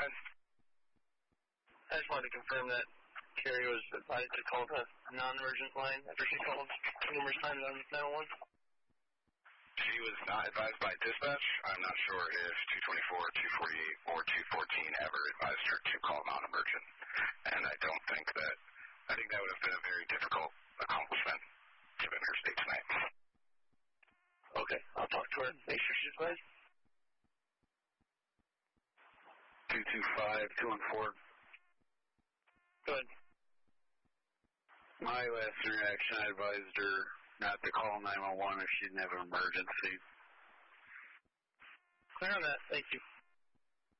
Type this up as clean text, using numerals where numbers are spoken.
I just wanted to confirm that Carrie was advised to call the non-emergent line after she called numerous times on 911. She was not advised by dispatch. I'm not sure if 224, 248, or 214 ever advised her to call non-emergent. And I think that would have been a very difficult accomplishment given her state tonight. Okay, I'll talk to her and make sure she's advised. 225, 214. Good. My last interaction, I advised her not to call 911 if she didn't have an emergency. Clear on that. Thank you.